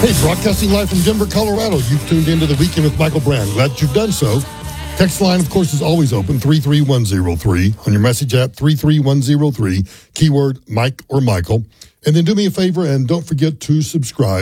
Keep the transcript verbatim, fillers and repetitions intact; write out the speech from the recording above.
Hey, broadcasting live from Denver, Colorado. You've tuned into The Weekend with Michael Brand. Glad that you've done so. Text line, of course, is always open, three three one zero three. On your message app, three three one zero three, keyword Mike or Michael. And then do me a favor and don't forget to subscribe.